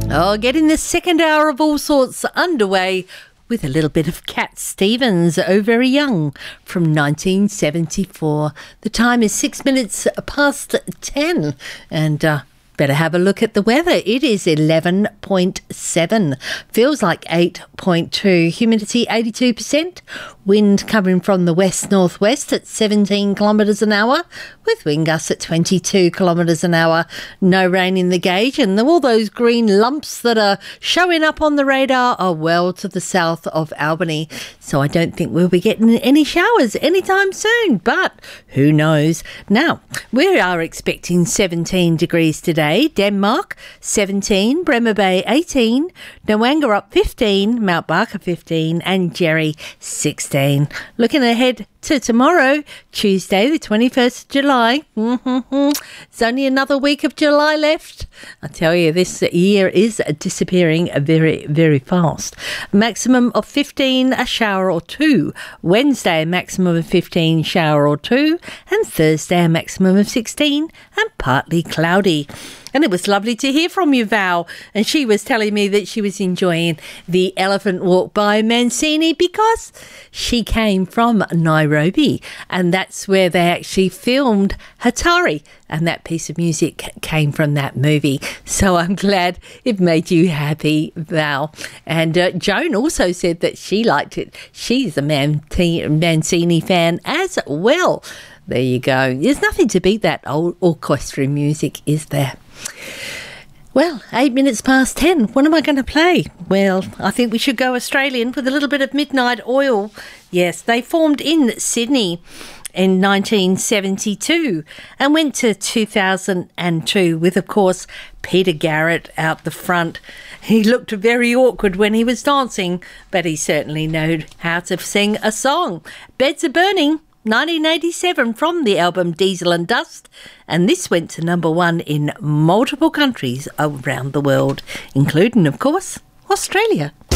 Oh, getting the second hour of All Sorts underway with a little bit of Cat Stevens, Oh Very Young, from 1974. The time is 6 minutes past 10, and better have a look at the weather. It is 11.7. Feels like 8.2. Humidity 82%. Wind coming from the west-northwest at 17 kilometres an hour, with wind gusts at 22 kilometres an hour. No rain in the gauge, and all those green lumps that are showing up on the radar are well to the south of Albany. So I don't think we'll be getting any showers anytime soon, but who knows? Now, we are expecting 17 degrees today. Denmark 17, Bremer Bay 18, Nawanga up 15, Mount Barker 15, and Jerry 16. Looking ahead to tomorrow, Tuesday the 21st of July. It's only another week of July left. I tell you, this year is disappearing very, very fast. Maximum of 15, a shower or two. Wednesday, a maximum of 15, shower or two. And Thursday, a maximum of 16 and partly cloudy. And it was lovely to hear from you, Val. And she was telling me that she was enjoying the Elephant Walk by Mancini because she came from Nairobi. And that's where they actually filmed Hatari. And that piece of music came from that movie. So I'm glad it made you happy, Val. And Joan also said that she liked it. She's a Mancini fan as well. There you go. There's nothing to beat that old orchestra music, is there? Well, 8 minutes past 10. What am I going to play? Well, I think we should go Australian with a little bit of Midnight Oil. Yes, they formed in Sydney in 1972 and went to 2002 with, of course, Peter Garrett out the front. He looked very awkward when he was dancing, but he certainly knew how to sing a song. Beds Are Burning, 1987, from the album Diesel and Dust, and this went to number one in multiple countries around the world, including, of course, Australia.